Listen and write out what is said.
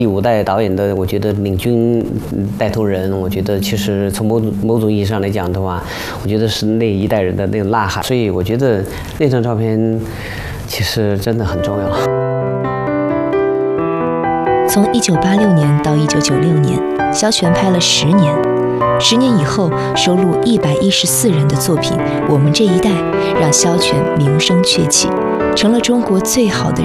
第五代导演的，我觉得领军带头人，我觉得其实从某种意义上来讲的话，我觉得是那一代人的那种呐喊。所以我觉得那张照片其实真的很重要。 从1986年到1996年，萧全拍了10年。10年以后，收录114人的作品《我们这一代》，让萧全名声鹊起，成了中国最好的